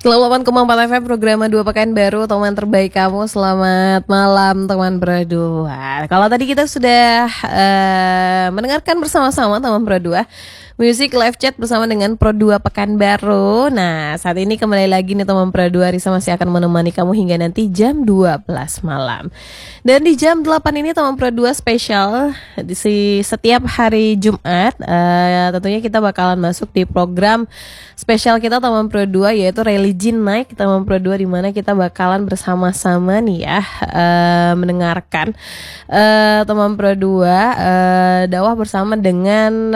108,4 FM program Dua Pekan Baru, teman terbaik kamu. Selamat malam teman berdua. Kalau tadi kita sudah mendengarkan bersama-sama teman berdua Music Live Chat bersama dengan Pro 2 Pekanbaru. Nah, saat ini kembali lagi nih teman Pro 2, Risa masih akan menemani kamu hingga nanti jam 12 malam. Dan di jam 8 ini teman Pro 2 spesial di setiap hari Jumat. Tentunya kita bakalan masuk di program spesial kita teman Pro 2, yaitu Religion Night teman Pro 2, di mana kita bakalan bersama-sama nih ya mendengarkan teman Pro 2 dakwah bersama dengan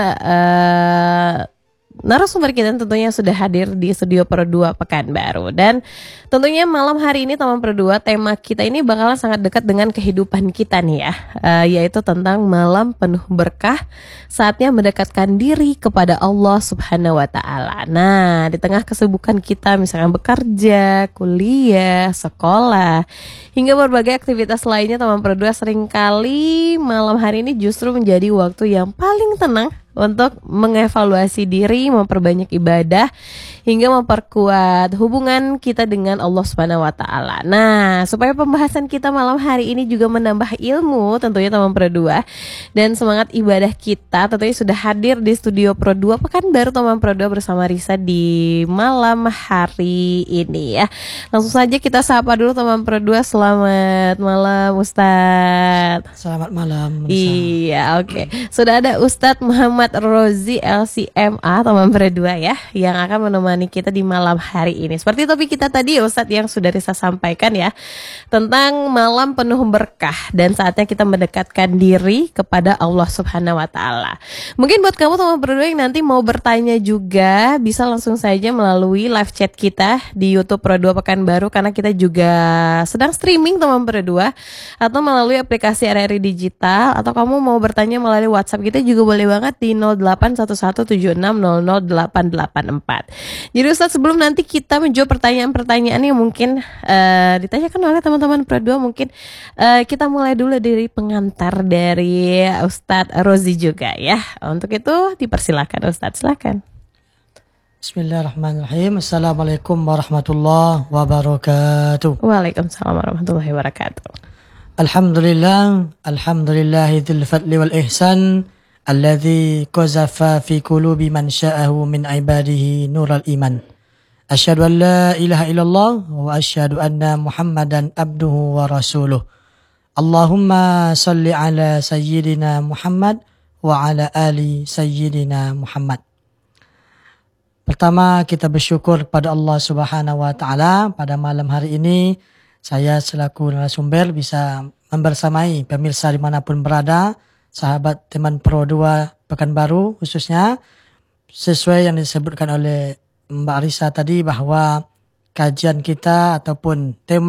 narasumber kita tentunya sudah hadir di studio Pro 2 Pekanbaru. Dan tentunya malam hari ini teman Pro 2, tema kita ini bakalan sangat dekat dengan kehidupan kita nih ya, yaitu tentang malam penuh berkah, saatnya mendekatkan diri kepada Allah Subhanahu wa Ta'ala. Nah, di tengah kesibukan kita misalkan bekerja, kuliah, sekolah, hingga berbagai aktivitas lainnya teman Pro 2, seringkali malam hari ini justru menjadi waktu yang paling tenang untuk mengevaluasi diri, memperbanyak ibadah, hingga memperkuat hubungan kita dengan Allah Subhanahu wa Ta'ala. Nah, supaya pembahasan kita malam hari ini juga menambah ilmu tentunya teman Pro 2 dan semangat ibadah kita, tentunya sudah hadir di studio Pro 2 Pekanbaru teman Pro 2 bersama Risa di malam hari ini ya. Langsung saja kita sapa dulu teman Pro 2. Selamat malam Ustadz. Selamat malam. Iya, oke. Sudah ada Ustadz Muhammad Rozi LCMA teman Pro 2 ya, yang akan menemani kita di malam hari ini. Seperti topik kita tadi Ustadz yang sudah Risa sampaikan ya, tentang malam penuh berkah dan saatnya kita mendekatkan diri kepada Allah Subhanahu wa Ta'ala. Mungkin buat kamu teman Pro 2 yang nanti mau bertanya juga, bisa langsung saja melalui live chat kita di YouTube Pro 2 Pekanbaru, karena kita juga sedang streaming teman Pro 2, atau melalui aplikasi RRI Digital, atau kamu mau bertanya melalui WhatsApp kita juga boleh banget di 081176000884. Jadi Ustadz, sebelum nanti kita menjawab pertanyaan-pertanyaan yang mungkin ditanyakan oleh teman-teman Pro 2, mungkin kita mulai dulu dari pengantar dari Ustadz Rozi juga ya. Untuk itu dipersilakan Ustadz, silakan. Bismillahirrahmanirrahim. Assalamualaikum warahmatullahi wabarakatuh. Waalaikumsalam warahmatullahi wabarakatuh. Alhamdulillah, alhamdulillahil fadli wal ihsan alladzi qazafa fi qulubi man sya'ahu min ibadihi nural iman. Asyhadu an la ilaha illallah wa asyhadu anna Muhammadan abduhu wa rasuluh. Allahumma salli ala sayyidina Muhammad wa ala ali sayyidina Muhammad. Pertama, kita bersyukur kepada Allah Subhanahu wa Ta'ala. Pada malam hari ini saya selaku narasumber bisa membersamai pemirsa dimanapun berada, sahabat teman Pro 2 Pekanbaru khususnya, sesuai yang disebutkan oleh Mbak Risa tadi bahwa kajian kita ataupun tema